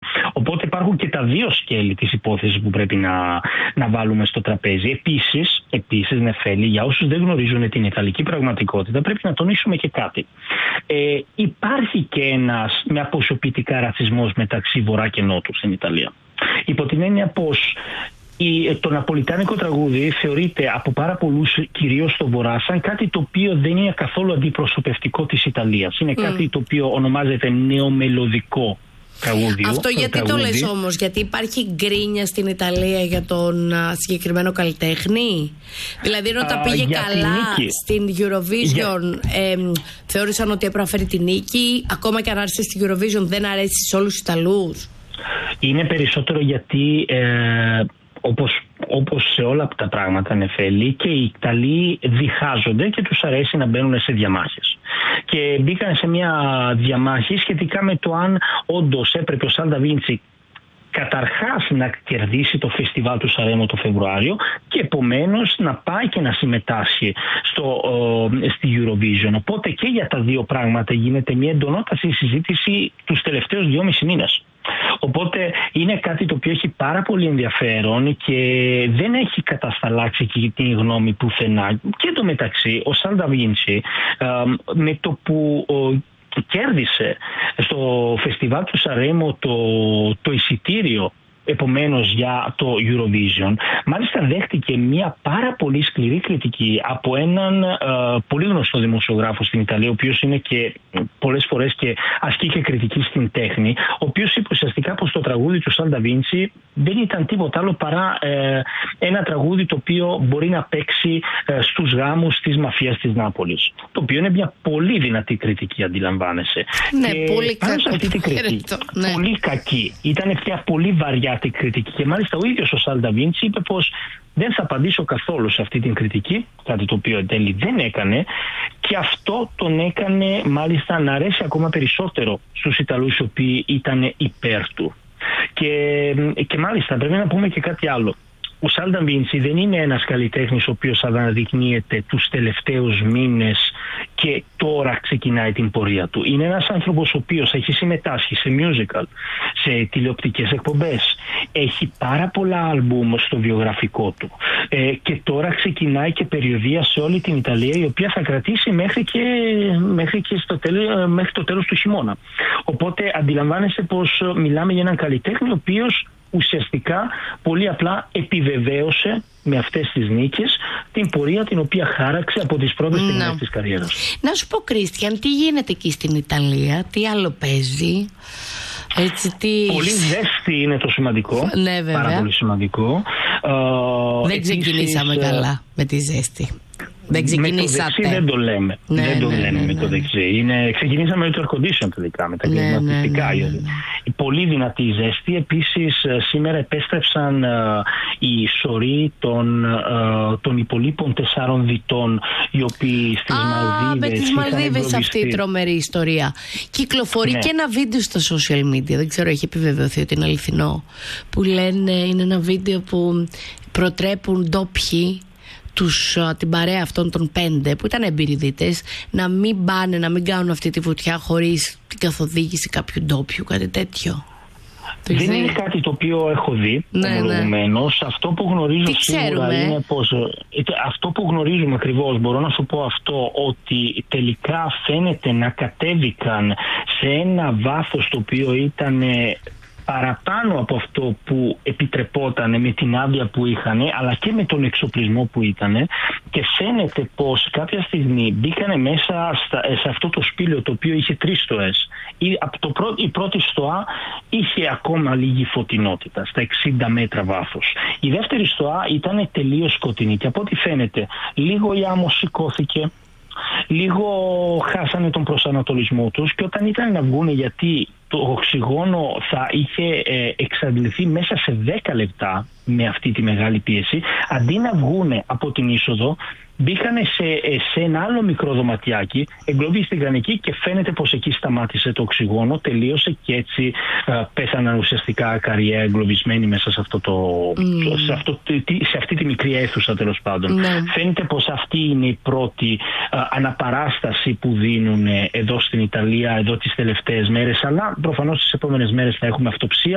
Οπότε υπάρχουν και τα δύο σκέλη της υπόθεσης που πρέπει να βάλουμε στο τραπέζι. Επίσης, Νεφέλη, για όσους δεν γνωρίζουν την ιταλική πραγματικότητα, πρέπει να τονίσουμε και κάτι. Υπάρχει και ένας με αποσιοποιητικά ρατσισμός μεταξύ Βορρά και Νότου στην Ιταλία. Υπό την έννοια πως το ναπολιτάνικο τραγούδι θεωρείται από πάρα πολλούς, κυρίως στο Βορρά, σαν κάτι το οποίο δεν είναι καθόλου αντιπροσωπευτικό της Ιταλίας. Είναι κάτι το οποίο ονομάζεται νεομελωδικό τραγούδι. Αυτό γιατί το λες όμως? Γιατί υπάρχει γκρίνια στην Ιταλία για τον συγκεκριμένο καλλιτέχνη? Δηλαδή ενώ τα πήγε καλά στην Eurovision, θεώρησαν ότι έπρεπε να φέρει την νίκη, ακόμα και αν άρχισε στην Eurovision δεν αρέσει σε όλους τους Ιταλούς? Είναι περισσότερο γιατί όπως σε όλα τα πράγματα, Νεφέλη, και οι Ιταλοί διχάζονται και τους αρέσει να μπαίνουν σε διαμάχες. Και μπήκαν σε μια διαμάχη σχετικά με το αν όντως έπρεπε ο Σάντα Βίντσι καταρχάς να κερδίσει το φεστιβάλ του Σανρέμο το Φεβρουάριο και επομένως να πάει και να συμμετάσχει στη Eurovision. Οπότε και για τα δύο πράγματα γίνεται μια εντονότατη συζήτηση τους τελευταίους 2,5 μήνες. Οπότε είναι κάτι το οποίο έχει πάρα πολύ ενδιαφέρον και δεν έχει κατασταλάξει και την γνώμη πουθενά. Και εντωμεταξύ ο Σάντα Βίντσι με το που κέρδισε στο φεστιβάλ του Σανρέμο το εισιτήριο επομένως για το Eurovision, μάλιστα δέχτηκε μια πάρα πολύ σκληρή κριτική από έναν πολύ γνωστό δημοσιογράφο στην Ιταλία, ο οποίος είναι και πολλές φορές και ασκεί και κριτική στην τέχνη, ο οποίος είπε ουσιαστικά πως το τραγούδι του Σάντα Βίντσι δεν ήταν τίποτα άλλο παρά ένα τραγούδι το οποίο μπορεί να παίξει στους γάμους της μαφίας της Νάπολης. Το οποίο είναι μια πολύ δυνατή κριτική, αντιλαμβάνεσαι. Ναι, και πολύ κακή. Πολύ κακή. Ήταν πια πολύ βαριά την κριτική και μάλιστα ο ίδιος ο Σάντα Βίντσι είπε πως δεν θα απαντήσω καθόλου σε αυτή την κριτική, κάτι το οποίο εν τέλει δεν έκανε, και αυτό τον έκανε μάλιστα να αρέσει ακόμα περισσότερο στους Ιταλούς οι οποίοι ήταν υπέρ του. Και μάλιστα πρέπει να πούμε και κάτι άλλο. Ο Σάντα Βίντσι δεν είναι ένας καλλιτέχνης ο οποίος αναδεικνύεται τους τελευταίους μήνες και τώρα ξεκινάει την πορεία του. Είναι ένας άνθρωπος ο οποίος έχει συμμετάσχει σε musical, σε τηλεοπτικές εκπομπές. Έχει πάρα πολλά άλμπουμ στο βιογραφικό του. Και τώρα ξεκινάει και περιοδεία σε όλη την Ιταλία, η οποία θα κρατήσει μέχρι το τέλος του χειμώνα. Οπότε αντιλαμβάνεσαι πως μιλάμε για έναν καλλιτέχνη ο οποίος ουσιαστικά πολύ απλά επιβεβαίωσε με αυτές τις νίκες την πορεία την οποία χάραξε από τις πρώτες στιγμές της καριέρας. Να σου πω, Κρίστιαν, τι γίνεται εκεί στην Ιταλία, τι άλλο παίζει? Πολύ ζέστη είναι το σημαντικό. Ναι, βέβαια. Πάρα πολύ σημαντικό. Δεν ξεκινήσαμε καλά με τη ζέστη. Δεν ξεκινήσατε. Με το δεξί δεν το λέμε. Δεν το λέμε με το δεξί. Ξεκινήσαμε με το air condition τελικά, με τα κλιματιστικά. Πολύ δυνατή η ζέστη. Επίσης σήμερα επέστρεψαν οι σωροί των υπολείπων 4 δυτών, οι οποίοι στις Μαλδίβες. Με τις Μαλδίβες αυτή η τρομερή ιστορία. Κυκλοφορεί και ένα βίντεο στα social media, δεν ξέρω, έχει επιβεβαιωθεί ότι είναι αληθινό, που λένε είναι ένα βίντεο που προτρέπουν ντόπιοι την παρέα αυτών των 5 που ήταν εμπειριδίτες να μην πάνε, να μην κάνουν αυτή τη βουτιά χωρίς την καθοδήγηση κάποιου ντόπιου, κάτι τέτοιο. Δεν είναι κάτι το οποίο έχω δει ομολογουμένως. Αυτό που γνωρίζω σίγουρα είναι πως αυτό που γνωρίζουμε ακριβώς, μπορώ να σου πω αυτό, ότι τελικά φαίνεται να κατέβηκαν σε ένα βάθος το οποίο ήταν παραπάνω από αυτό που επιτρεπόταν με την άδεια που είχαν, αλλά και με τον εξοπλισμό που ήταν, και φαίνεται πως κάποια στιγμή μπήκανε μέσα σε αυτό το σπήλαιο το οποίο είχε 3 στοές. Η πρώτη στοά είχε ακόμα λίγη φωτεινότητα, στα 60 μέτρα βάθος. Η δεύτερη στοά ήταν τελείως σκοτεινή και από ό,τι φαίνεται λίγο η άμμος σηκώθηκε, λίγο χάσανε τον προσανατολισμό τους, και όταν ήταν να βγουν, γιατί το οξυγόνο θα είχε εξαντληθεί μέσα σε 10 λεπτά με αυτή τη μεγάλη πίεση, αντί να βγουν από την είσοδο, μπήκανε σε ένα άλλο μικρό δωματιάκι, εγκλωβίστηκαν εκεί και φαίνεται πως εκεί σταμάτησε το οξυγόνο, τελείωσε και έτσι πέθαναν ουσιαστικά καριέρα εγκλωβισμένοι μέσα σε, σε αυτή τη μικρή αίθουσα, τέλος πάντων. Φαίνεται πως αυτή είναι η πρώτη αναπαράσταση που δίνουν εδώ στην Ιταλία εδώ τις τελευταίες μέρες, αλλά προφανώς τις επόμενες μέρες θα έχουμε αυτοψία.